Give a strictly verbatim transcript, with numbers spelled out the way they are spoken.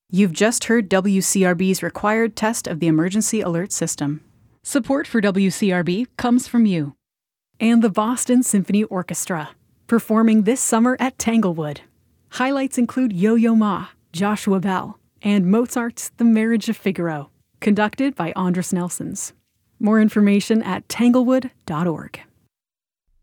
You've just heard W C R B's required test of the emergency alert system. Support for W C R B comes from you. And the Boston Symphony Orchestra, performing this summer at Tanglewood. Highlights include Yo-Yo Ma, Joshua Bell, and Mozart's The Marriage of Figaro, conducted by Andras Nelsons. More information at tanglewood dot org.